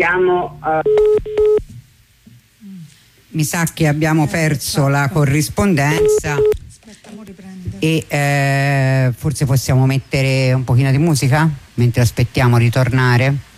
Siamo mi sa che abbiamo perso la corrispondenza e forse possiamo mettere un pochino di musica mentre aspettiamo ritornare.